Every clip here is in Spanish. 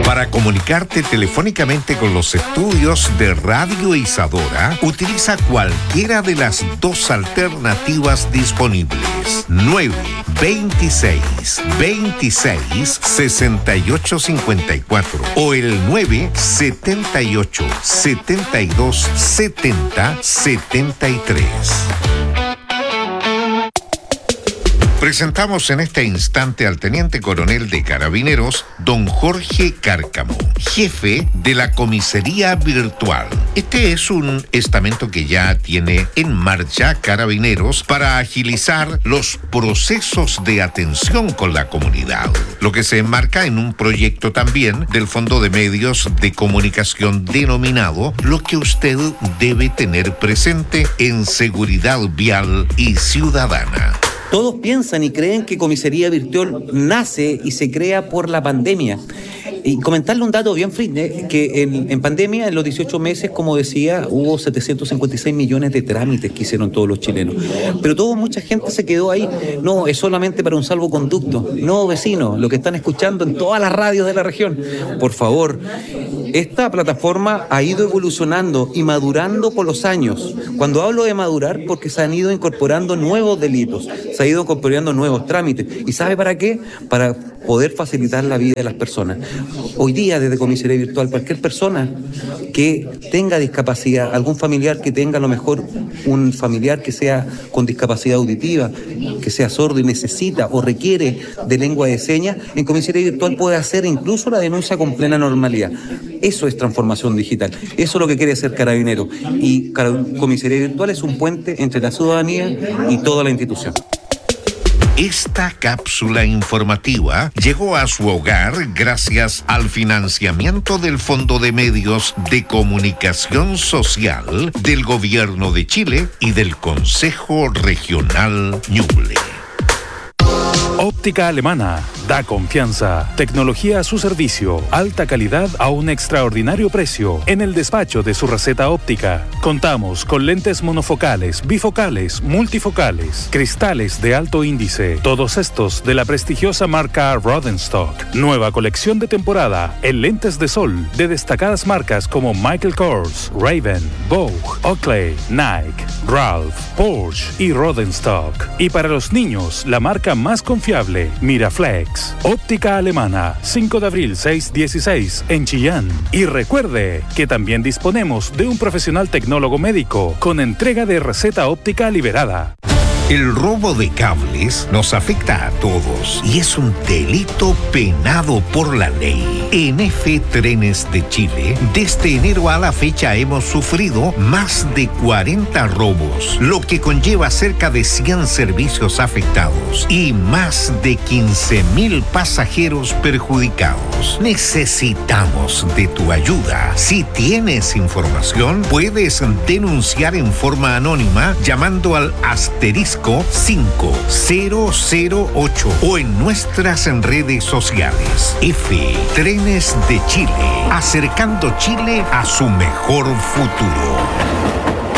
Para comunicarte telefónicamente con los estudios de Radio Isadora, utiliza cualquiera de las dos alternativas disponibles. 926-26-6854 o el 978-72-70-73. Presentamos en este instante al Teniente Coronel de Carabineros, don Jorge Cárcamo, jefe de la Comisaría Virtual. Este es un estamento que ya tiene en marcha Carabineros para agilizar los procesos de atención con la comunidad, lo que se enmarca en un proyecto también del Fondo de Medios de Comunicación denominado Lo que usted debe tener presente en seguridad vial y ciudadana. Todos piensan y creen que Comisaría Virtual nace y se crea por la pandemia. Y comentarle un dato bien frío, que en pandemia, en los 18 meses, como decía, hubo 756 millones de trámites que hicieron todos los chilenos. Pero mucha gente se quedó ahí. No, es solamente para un salvoconducto. No, vecinos, lo que están escuchando en todas las radios de la región. Por favor, esta plataforma ha ido evolucionando y madurando con los años. Cuando hablo de madurar, porque se han ido incorporando nuevos delitos, se han ido incorporando nuevos trámites. ¿Y sabe para qué? Para poder facilitar la vida de las personas. Hoy día, desde Comisaría Virtual, cualquier persona que tenga discapacidad, algún familiar que tenga a lo mejor un familiar que sea con discapacidad auditiva, que sea sordo y necesita o requiere de lengua de señas, en Comisaría Virtual puede hacer incluso la denuncia con plena normalidad. Eso es transformación digital. Eso es lo que quiere hacer Carabinero. Y Comisaría Virtual es un puente entre la ciudadanía y toda la institución. Esta cápsula informativa llegó a su hogar gracias al financiamiento del Fondo de Medios de Comunicación Social del Gobierno de Chile y del Consejo Regional Ñuble. Óptica Alemana. Da confianza, tecnología a su servicio, alta calidad a un extraordinario precio en el despacho de su receta óptica. Contamos con lentes monofocales, bifocales, multifocales, cristales de alto índice, todos estos de la prestigiosa marca Rodenstock. Nueva colección de temporada en lentes de sol de destacadas marcas como Michael Kors, Ray-Ban, Vogue, Oakley, Nike, Ralph, Porsche y Rodenstock. Y para los niños, la marca más confiable, Miraflex. Óptica Alemana, 5 de abril 616 en Chillán. Y recuerde que también disponemos de un profesional tecnólogo médico con entrega de receta óptica liberada. El robo de cables nos afecta a todos y es un delito penado por la ley. En EFE Trenes de Chile, desde enero a la fecha hemos sufrido más de 40 robos, lo que conlleva cerca de 100 servicios afectados y más de 15.000 pasajeros perjudicados. Necesitamos de tu ayuda. Si tienes información, puedes denunciar en forma anónima llamando al asterisco 5008 o en nuestras redes sociales. EFE Trenes de Chile, acercando Chile a su mejor futuro.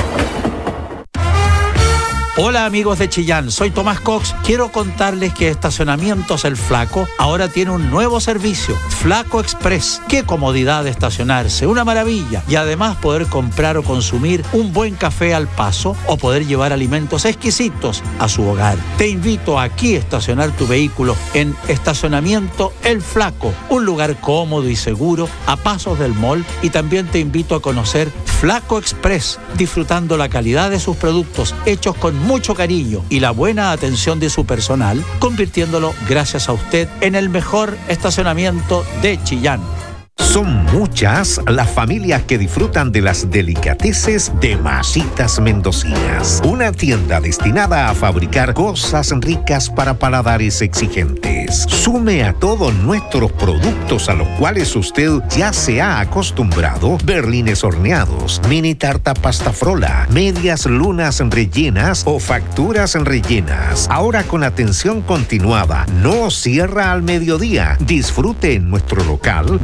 Hola amigos de Chillán, soy Tomás Cox. Quiero contarles que Estacionamientos El Flaco ahora tiene un nuevo servicio, Flaco Express. Qué comodidad de estacionarse, una maravilla. Y además poder comprar o consumir un buen café al paso o poder llevar alimentos exquisitos a su hogar. Te invito aquí a estacionar tu vehículo en Estacionamiento El Flaco, un lugar cómodo y seguro a pasos del mall, y también te invito a conocer Flaco Express, disfrutando la calidad de sus productos hechos con mucho cariño y la buena atención de su personal, convirtiéndolo, gracias a usted, en el mejor estacionamiento de Chillán. Son muchas las familias que disfrutan de las delicateces de Masitas Mendocinas, una tienda destinada a fabricar cosas ricas para paladares exigentes. Sume a todos nuestros productos a los cuales usted ya se ha acostumbrado: berlines horneados, mini tarta pasta frola, medias lunas rellenas o facturas rellenas. Ahora con atención continuada, no cierra al mediodía. Disfrute en nuestro local del más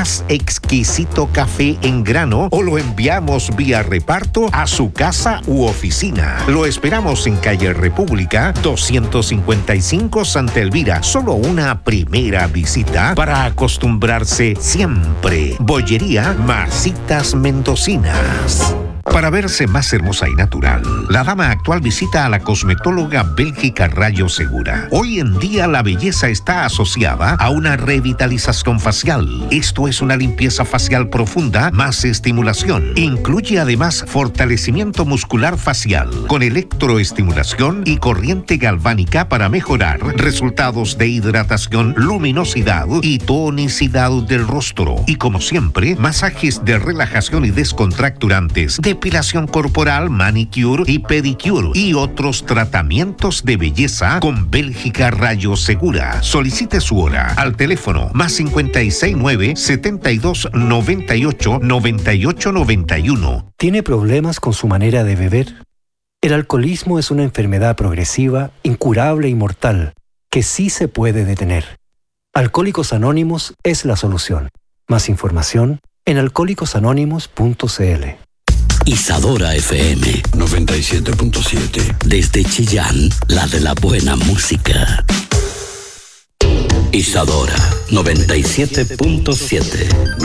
más exquisito café en grano o lo enviamos vía reparto a su casa u oficina. Lo esperamos en calle República 255 Santa Elvira. Solo una primera visita para acostumbrarse siempre. Bollería Masitas Mendocinas. Para verse más hermosa y natural, la dama actual visita a la cosmetóloga Bélgica Rayo Segura. Hoy en día la belleza está asociada a una revitalización facial. Esto es una limpieza facial profunda más estimulación. Incluye además fortalecimiento muscular facial con electroestimulación y corriente galvánica para mejorar resultados de hidratación, luminosidad y tonicidad del rostro. Y como siempre, masajes de relajación y descontracturantes, depilación corporal, manicure y pedicure y otros tratamientos de belleza con Bélgica Rayo Segura. Solicite su hora al teléfono +569 72 98 98 91. ¿Tiene problemas con su manera de beber? El alcoholismo es una enfermedad progresiva, incurable y mortal, que sí se puede detener. Alcohólicos Anónimos es la solución. Más información en alcohólicosanónimos.cl. Isadora FM 97.7. Desde Chillán, la de la buena música. Isadora 97.7.